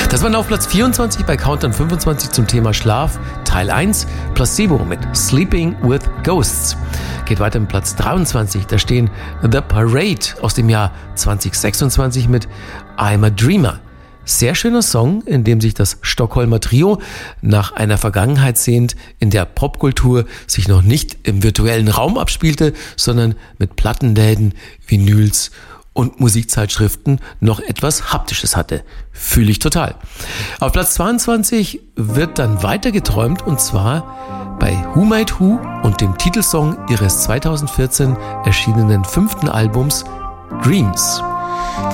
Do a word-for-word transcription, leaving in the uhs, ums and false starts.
Das war auf Platz vierundzwanzig bei Countdown fünfundzwanzig zum Thema Schlaf, Teil eins, Placebo mit Sleeping with Ghosts. Geht weiter mit Platz dreiundzwanzig, da stehen The Parade aus dem Jahr zwanzig sechsundzwanzig mit I'm a Dreamer. Sehr schöner Song, in dem sich das Stockholmer Trio nach einer Vergangenheit sehnt, in der Popkultur sich noch nicht im virtuellen Raum abspielte, sondern mit Plattenläden, Vinyls und Musikzeitschriften noch etwas Haptisches hatte. Fühle ich total. Auf Platz zweiundzwanzig wird dann weiter geträumt, und zwar bei Who Made Who und dem Titelsong ihres zweitausendvierzehn erschienenen fünften Albums Dreams.